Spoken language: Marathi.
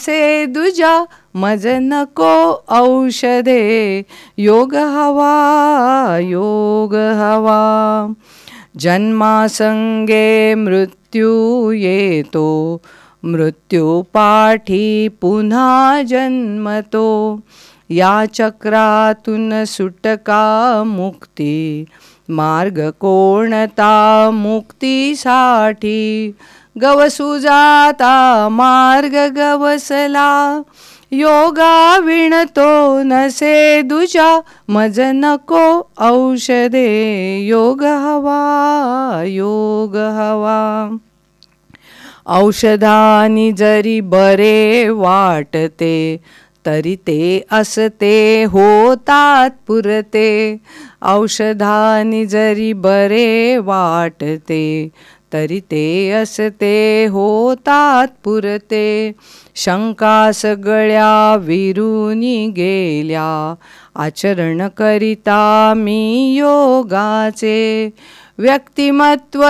से दुजा मज नको औषधे. योग हवा, योग हवा. जन्मासंगे मृत्यू येतो, मृत्यू पाठी पुन्हा जन्मतो. या चक्रातून सुटका मुक्ती, मार्ग कोणता मुक्तीसाठी. गवसू जाता मार्ग गवसला, योगा विणतो नसे दुजा मज नको औषधे. योग हवा, योग हवा. औषधानी जरी बरे वाटते, तरी ते असते होतात पुरते. औषधानी जरी बरे वाटते, तरी ते असते होतात पुरते. शंका सगळ्या विरुनी गेल्या, आचरण करिता मी योगाचे. व्यक्तिमत्व